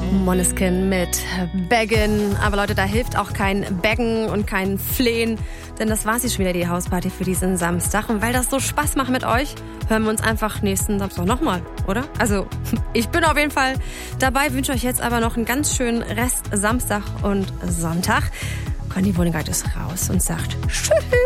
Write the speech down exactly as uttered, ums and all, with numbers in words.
Måneskin mit Beggin. Aber Leute, da hilft auch kein Beggen und kein Flehen, denn das war sie schon wieder, die Hausparty für diesen Samstag. Und weil das so Spaß macht mit euch, hören wir uns einfach nächsten Samstag nochmal, oder? Also, ich bin auf jeden Fall dabei, wünsche euch jetzt aber noch einen ganz schönen Rest Samstag und Sonntag. Conny Wohlengart ist raus und sagt Tschüss.